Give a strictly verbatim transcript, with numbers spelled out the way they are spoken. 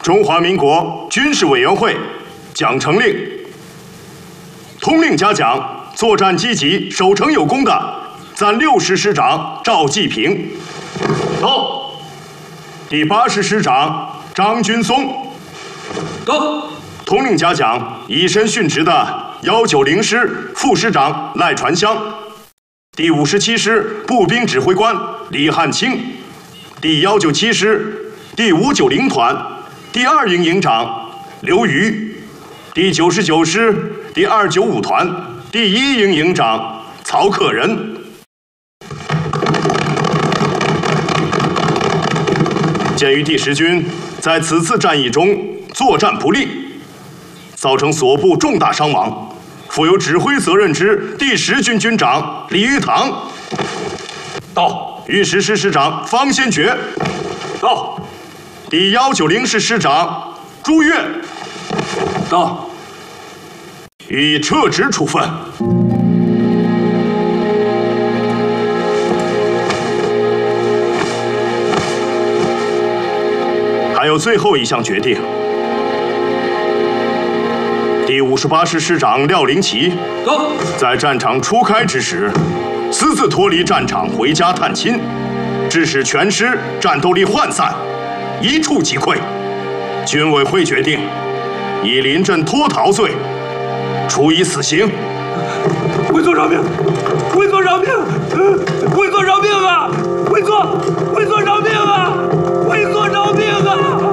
中华民国军事委员会奖成令，通令嘉奖作战积极、守城有功的暂六师师长赵继平。到。第八师师长张军松。 到。 通令嘉奖以身殉职的一九零师副师长赖传香。第五十七师步兵指挥官李汉清。第一九七师第五九零团第二营营长刘瑜。第九十九师第二九五团第一营营长曹克仁。鉴于第十军在此次战役中作战不利，造成所部重大伤亡，负有指挥责任之第十军军长李玉堂。到。御史师师长方先觉。到。第一九零师师长朱越。到。予以撤职处分。还有最后一项决定。第五十八师师长廖林奇，在战场初开之时，私自脱离战场回家探亲，致使全师战斗力涣散，一触即溃。军委会决定以临阵脱逃罪处以死刑。 会做饶命！会做饶命！会做饶命啊！会做！会做饶命啊！会做饶命啊！